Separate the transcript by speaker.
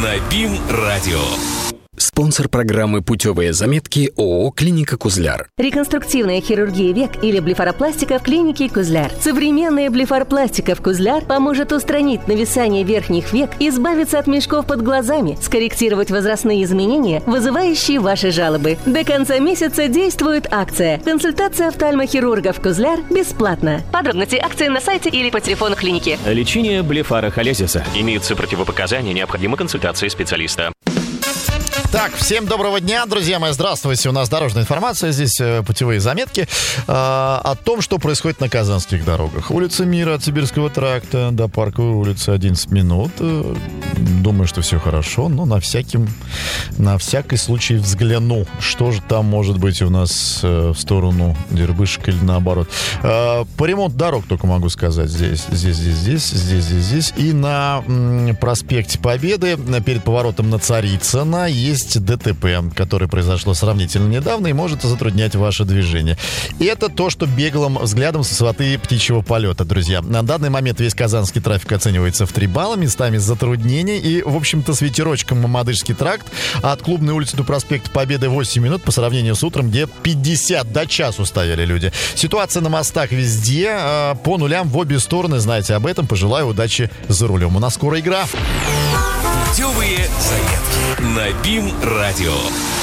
Speaker 1: на БИМ-радио.
Speaker 2: Спонсор программы «Путевые заметки» ООО «Клиника Кузляр».
Speaker 3: Реконструктивная хирургия век или блефаропластика в клинике Кузляр. Современная блефаропластика в Кузляр поможет устранить нависание верхних век, избавиться от мешков под глазами, скорректировать возрастные изменения, вызывающие ваши жалобы. До конца месяца действует акция. Консультация офтальмохирургов Кузляр бесплатно. Подробности акции на сайте или по телефону клиники.
Speaker 4: Лечение блефарохолезиса. Имеются противопоказания, необходима консультация специалиста.
Speaker 5: Так, всем доброго дня, друзья мои, здравствуйте. У нас дорожная информация, здесь путевые заметки о том, что происходит на казанских дорогах. Улица Мира от Сибирского тракта до Парковой улицы 11 минут. Думаю, что все хорошо, но на всякий случай взгляну, что же там может быть у нас в сторону Дербышка или наоборот. По ремонту дорог только могу сказать. Здесь. И на проспекте Победы перед поворотом на Царицына есть ДТП, которое произошло сравнительно недавно и может затруднять ваше движение. И это то, что беглым взглядом с высоты птичьего полета, друзья. На данный момент весь казанский трафик оценивается в 3 балла, местами затруднений. И, в общем-то, с ветерочком Мамадышский тракт от Клубной улицы до проспекта Победы 8 минут по сравнению с утром, где 50 до часу стояли люди. Ситуация на мостах везде по нулям в обе стороны. Знаете об этом. Пожелаю удачи за рулем. У нас скоро игра.
Speaker 1: Путевые заметки на БИМ-радио.